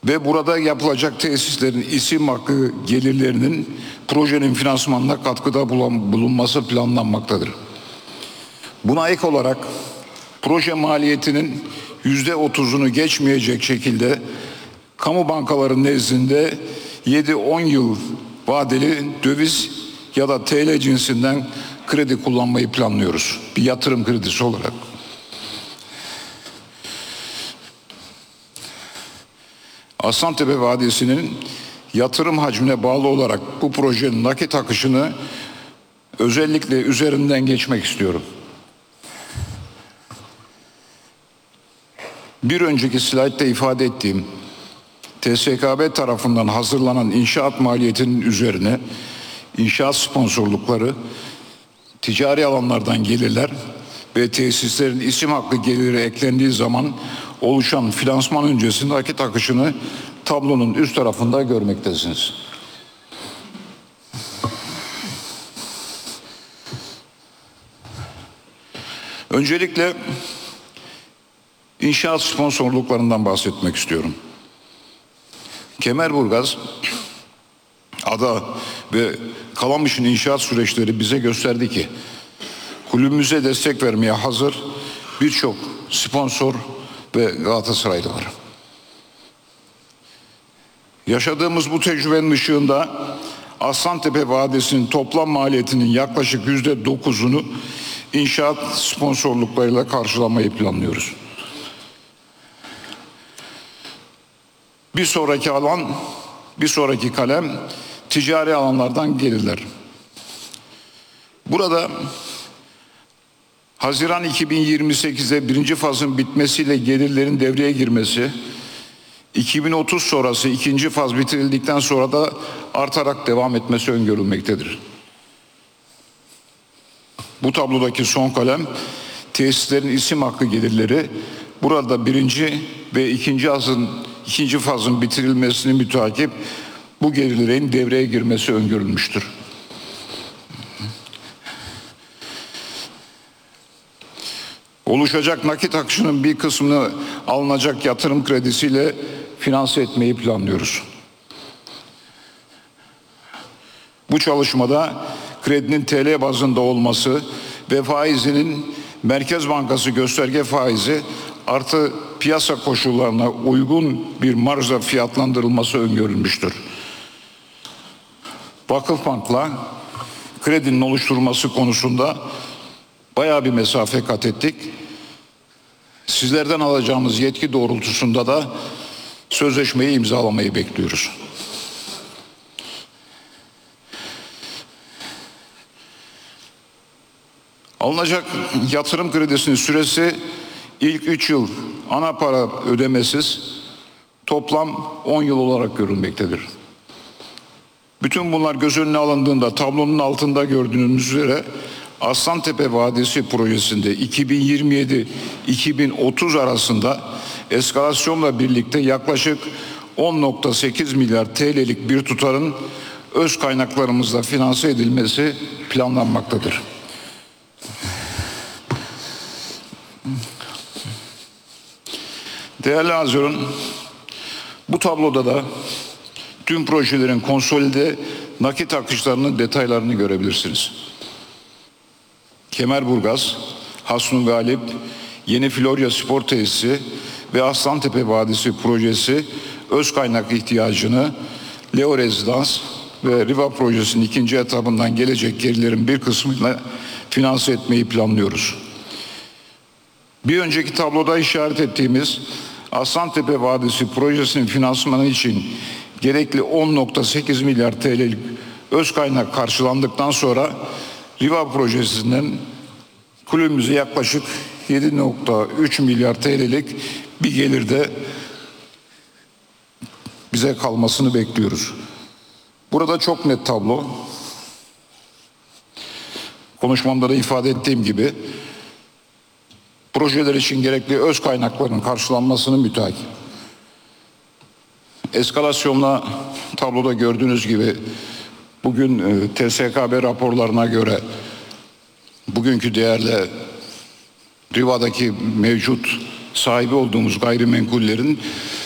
ve burada yapılacak tesislerin isim hakkı gelirlerinin projenin finansmanına katkıda bulunması planlanmaktadır. Buna ek olarak proje maliyetinin %30'unu geçmeyecek şekilde kamu bankaları nezdinde 7-10 yıl vadeli döviz ya da TL cinsinden kredi kullanmayı planlıyoruz. Bir yatırım kredisi olarak. Aslantepe Vadisi'nin yatırım hacmine bağlı olarak bu projenin nakit akışını özellikle üzerinden geçmek istiyorum. Bir önceki slaytta ifade ettiğim TSKB tarafından hazırlanan inşaat maliyetinin üzerine inşaat sponsorlukları, ticari alanlardan gelirler ve tesislerin isim hakkı geliri eklendiği zaman oluşan finansman öncesi nakit akışını tablonun üst tarafında görmektesiniz. Öncelikle inşaat sponsorluklarından bahsetmek istiyorum. Kemerburgaz, Ada ve Kalamış'ın inşaat süreçleri bize gösterdi ki kulübümüze destek vermeye hazır birçok sponsor ve Galatasaraylı var. Yaşadığımız bu tecrübenin ışığında Aslantepe Vadisi'nin toplam maliyetinin yaklaşık %9'unu inşaat sponsorluklarıyla karşılamayı planlıyoruz. Bir sonraki kalem ticari alanlardan gelirler. Burada Haziran 2028'de birinci fazın bitmesiyle gelirlerin devreye girmesi, 2030 sonrası ikinci faz bitirildikten sonra da artarak devam etmesi öngörülmektedir. Bu tablodaki son kalem tesislerin isim hakkı gelirleri. Burada birinci ve ikinci fazın bitirilmesini mütakip bu gelirlerin devreye girmesi öngörülmüştür. Oluşacak nakit akışının bir kısmını alınacak yatırım kredisiyle finanse etmeyi planlıyoruz. Bu çalışmada kredinin TL bazında olması ve faizinin Merkez Bankası gösterge faizi artı piyasa koşullarına uygun bir marjla fiyatlandırılması öngörülmüştür. Vakıfbank'la kredinin oluşturulması konusunda bayağı bir mesafe kat ettik. Sizlerden alacağımız yetki doğrultusunda da sözleşmeyi imzalamayı bekliyoruz. Alınacak yatırım kredisinin süresi ilk 3 yıl ana para ödemesiz toplam 10 yıl olarak görülmektedir. Bütün bunlar göz önüne alındığında tablonun altında gördüğünüz üzere Aslantepe Vadisi projesinde 2027-2030 arasında eskalasyonla birlikte yaklaşık 10,8 milyar TL'lik bir tutarın öz kaynaklarımızla finanse edilmesi planlanmaktadır. Değerli Hazirun, bu tabloda da tüm projelerin konsolide nakit akışlarının detaylarını görebilirsiniz. Kemerburgaz, Hasnun Galip, Yeni Florya Spor Tesisi ve Aslantepe Vadisi projesi öz kaynak ihtiyacını Leo Rezidans ve Riva projesinin ikinci etabından gelecek gelirlerin bir kısmıyla finanse etmeyi planlıyoruz. Bir önceki tabloda işaret ettiğimiz Aslantepe Vadisi projesinin finansmanı için gerekli 10,8 milyar TL'lik öz kaynak karşılandıktan sonra Riva projesinden kulübümüze yaklaşık 7,3 milyar TL'lik bir gelir de bize kalmasını bekliyoruz. Burada çok net tablo. Konuşmamda da ifade ettiğim gibi projeler için gerekli öz kaynakların karşılanmasını müteakip. Eskalasyonla tabloda gördüğünüz gibi bugün TSKB raporlarına göre bugünkü değerle Riva'daki mevcut sahibi olduğumuz gayrimenkullerin